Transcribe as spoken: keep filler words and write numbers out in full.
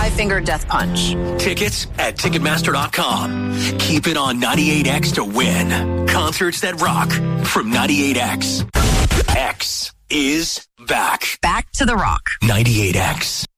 five-finger death punch. Tickets at Ticketmaster dot com. Keep it on ninety-eight X to win. Concerts that rock from ninety-eight X. X is back. Back to the rock. ninety-eight X.